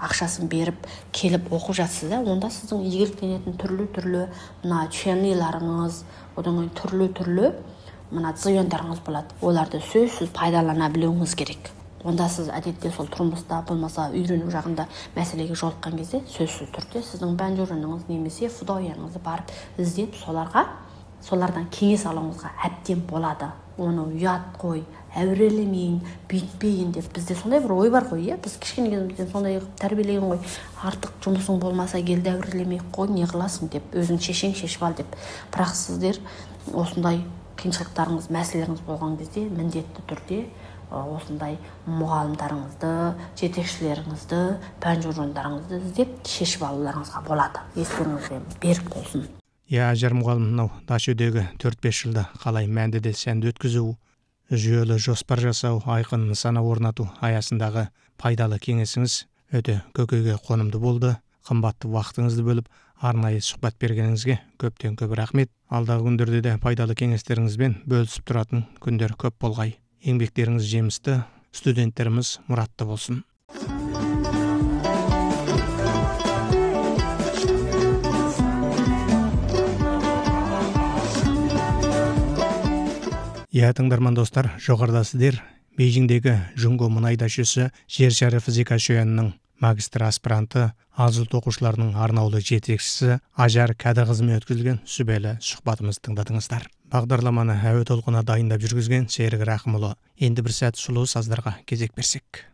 ақшасын беріп келіп оқып жатсыз да, онда сіздің игіліктенетін түрлі мына ученияларыңыз, одан кейін түрлі мына зыяндарыңыз болады. Оларды сөзсіз пайдалана білуіңіз керек. Онда сіз әдетте сол тұрмыста болмаса үйрену жағында мәселеге жолыққан кезде сөзсіз түрде сіздің бәнжөріңіз немесе фудауяныңызды барып іздеп солардан кеңес алуыңызға әбден болады. Оны ұят қой, әурелемейін, бүйтпейін деп бізде сондай бір ой бар ғой, біз кішкене кезімізден сондай тәрбиелеген ғой. Артық жұмысың болмаса келді әурелемей қой, не қыласың деп, өзің шешең шешіп ал деп. Бірақ сіздер осындай қиыншылықтарыңыз, мәселелеріңіз болған кезде міндетті түрде осындай мұғалімдарыңызды, жетекшілеріңізді, пәнжөржондарыңызды іздеп шешіп алуларыңызға болады. Естеріңізге берік болсын. Ажар мұғалім, мынау Дачөдегі 4-5 жылда қалай мәнді де сәнді өткізу, жүйелі жоспар жасау, айқын нысана орнату аясындағы пайдалы кеңесіңіз өте көкейге қонымды болды. Қымбатты уақытыңызды бөліп, арнайы сұхбат бергеніңізге көптен көп рахмет. Алдағы күндерде де пайдалы кеңестеріңізбен бөлісіп тұратын күндер көп болғай. Еңбектеріңіз жемісті, студенттеріміз мұратты болсын. Тыңдарман достар, жоғарыда сіздер Бейжіңдегі Жүнго мұнай дашесі жер шары физика шөянының магистр аспиранты, азылт оқушыларының арнаулы жетекшісі Ажар Кәдіқызымен өткізілген сүбелі сұхбатымызды тыңдадыңыздар. Бағдарламаны әуе толқына дайындап жүргізген Серік Рақымұлы. Енді бір сәт сұлу саздарға кезек берсек.